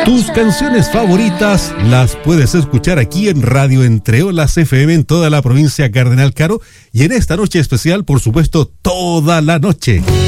Tus canciones favoritas las puedes escuchar aquí en Radio Entre Olas FM en toda la provincia Cardenal Caro y en esta noche especial, por supuesto, toda la noche.